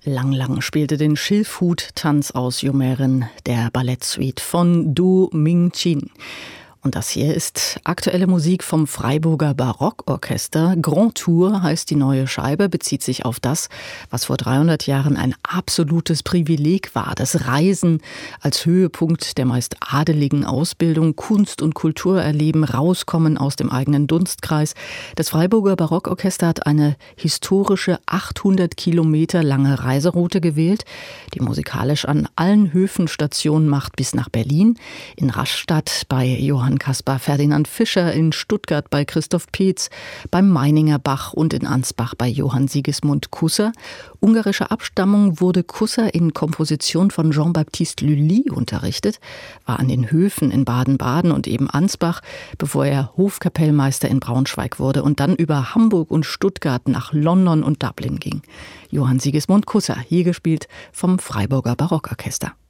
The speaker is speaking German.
Lang Lang spielte den Schilfhut-Tanz aus Jumeirah, der Ballettsuite von Du Ming-Chin. Und das hier ist aktuelle Musik vom Freiburger Barockorchester. Grand Tour heißt die neue Scheibe, bezieht sich auf das, was vor 300 Jahren ein absolutes Privileg war. Das Reisen als Höhepunkt der meist adeligen Ausbildung, Kunst und Kultur erleben, rauskommen aus dem eigenen Dunstkreis. Das Freiburger Barockorchester hat eine historische 800 Kilometer lange Reiseroute gewählt, die musikalisch an allen Höfen Station macht bis nach Berlin, in Rastatt bei Johann Caspar Ferdinand Fischer, in Stuttgart bei Christoph Peetz, beim Meininger Bach und in Ansbach bei Johann Sigismund Kusser. Ungarischer Abstammung wurde Kusser in Komposition von Jean-Baptiste Lully unterrichtet, war an den Höfen in Baden-Baden und eben Ansbach, bevor er Hofkapellmeister in Braunschweig wurde und dann über Hamburg und Stuttgart nach London und Dublin ging. Johann Sigismund Kusser, hier gespielt vom Freiburger Barockorchester.